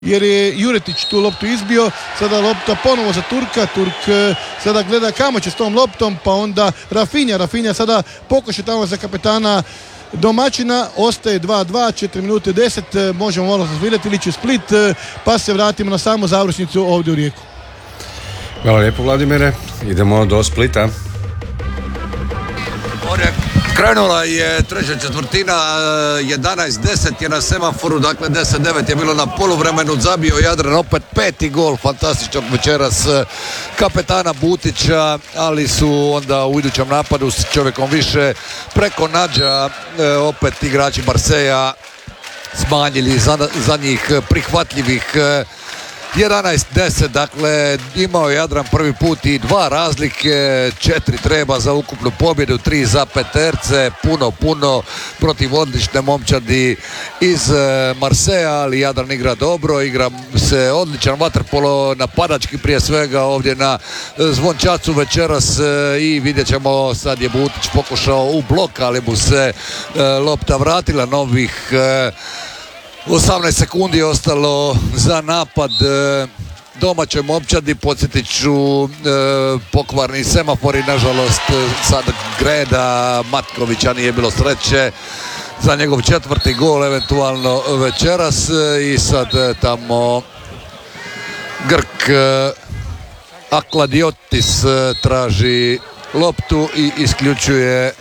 jer je Juretić tu loptu izbio. Sada lopta ponovo za Turka. Turk sada gleda kamo će s tom loptom, pa onda Rafinha sada pokuša tamo za kapetana domaćina. Ostaje 2-2, 4 minute 10, možemo malo vidjeti ili će Split, pa se vratimo na samu završnicu ovdje u Rijeku. Hvala lijepo, Vladimire. Idemo do Splita. Krenula je treća četvrtina, 11-10 je na semaforu, dakle 10-9 je bilo na poluvremenu, zabio Jadran opet 5. gol fantastičnog večeras kapetana Butića, ali su onda u idućem napadu s čovjekom više preko Nađa opet igrači Marseja smanjili za njih prihvatljivih 11-10, dakle imao je Jadran prvi put i 2 razlike, 4 treba za ukupnu pobjedu, 3 za peterce, puno protiv odlične momčadi iz Marseja, ali Jadran igra dobro, igra se odličan vaterpolo, napadački prije svega ovdje na Zvončacu večeras i vidjet ćemo, sad je Butić pokušao u blok, ali mu se lopta vratila, novih 18 sekundi je ostalo za napad domaćoj momčadi. Podsjetit ću, pokvarni semafori, nažalost sad Greda Matkovića nije bilo sreće za njegov 4. gol eventualno večeras i sad tamo Grk Akladiotis traži loptu i isključuje.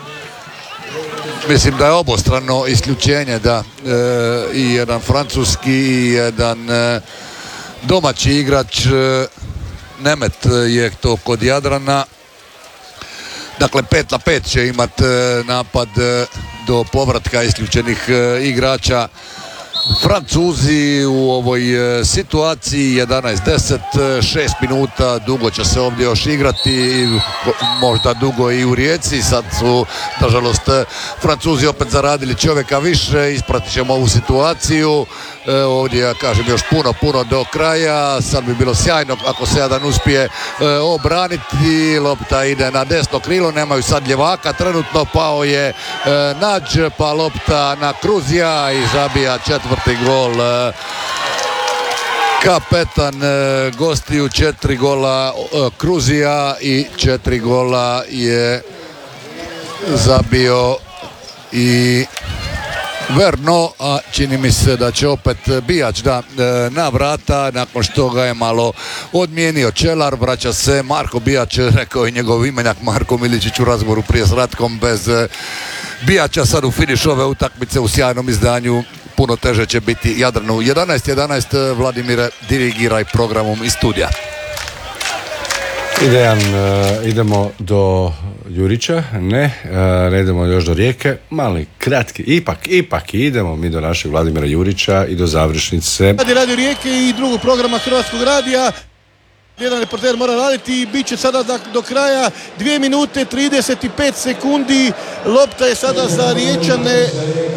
Mislim da je obostrano isključenje, da, i jedan francuski i jedan domaći igrač. Nemet je to kod Jadrana. Dakle 5-5 će imati napad do povratka isključenih igrača. Francuzi u ovoj situaciji 11-10, 6 minuta, dugo će se ovdje još igrati, možda dugo i u Rijeci. Sad su, nažalost, Francuzi opet zaradili čovjeka više, ispratit ćemo ovu situaciju. Ovdje, ja kažem, još puno do kraja. Sad bi bilo sjajno ako se jedan uspije obraniti. Lopta ide na desno krilo, nemaju sad ljevaka trenutno, pao je Nađ, pa lopta na Kruzija i zabija 4. gol. Kapetan gostiju, 4 gola Kruzija i 4 gola je zabio i Verno, a čini mi se da će opet Bijač na vrata, nakon što ga je malo odmijenio Čelar. Vraća se Marko Bijač, rekao je njegov imenjak Marko Miličić u razgovoru prije s Ratkom. Bez Bijača sad u finišu ove utakmice u sjajnom izdanju puno teže će biti Jadranu. 11-11, Vladimire, dirigiraj programom iz studija. Idemo do Jurića, ne idemo još do Rijeke, mali, kratki, ipak idemo mi do našeg Vladimira Jurića i do završnice. Radio Rijeke i drugog programa Hrvatskog radija. Jedan reporter mora raditi i bit će sada do kraja 2 minute 35 sekundi. Lopta je sada za Riječane,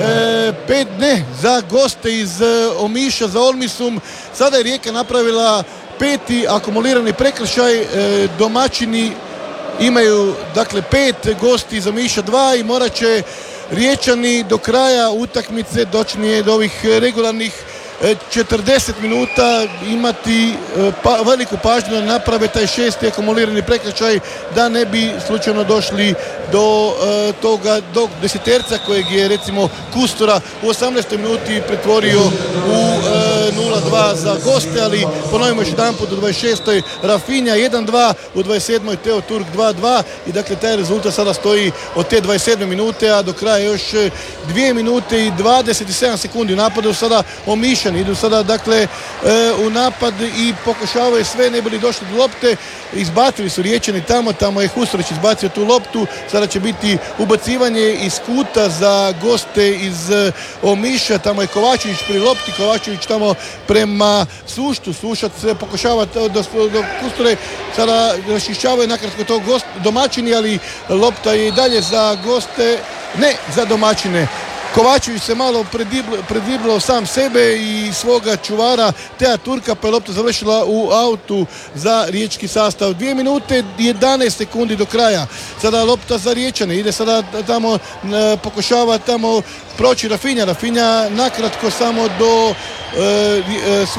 za goste iz Omiša, za Olmisum. Sada je Rijeka napravila 5. akumulirani prekršaj. Domaćini imaju dakle 5, gosti iz Omiša 2 i morat će Riječani do kraja utakmice, dočnije do ovih regularnih 40 minuta imati veliku pažnju da naprave taj 6. akumulirani prekršaj, da ne bi slučajno došli do toga, do deseterca kojeg je recimo Kustura u 18. minuti pretvorio u 0-2 za goste, ali ponovimo još jedan put u 26. Rafinha 1-2, u 27. Teo Turk 2-2 i dakle taj rezultat sada stoji od te 27. minute, a do kraja još 2 minute i 27 sekundi u napadu. Sada Omišani idu sada dakle u napad i pokušavaju sve, ne bili došli do lopte. Izbacili su Riječani tamo je Hustorić izbacio tu loptu. Sada će biti ubacivanje iz kuta za goste iz Omiša. Tamo je Kovačević pri lopti, Kovačević tamo prema Suštu. Sušac pokušava do Kusture, sada rašišćavaju nakratko to domaćini, ali lopta je i dalje za goste, ne za domaćine. Kovačević se malo predriblao sam sebe i svoga čuvara Teja Turka, pa je lopta završila u autu za riječki sastav. 2 minute 11 sekundi do kraja. Sada lopta za Riječane, ide sada tamo, pokušava tamo proći Rafinha nakratko samo do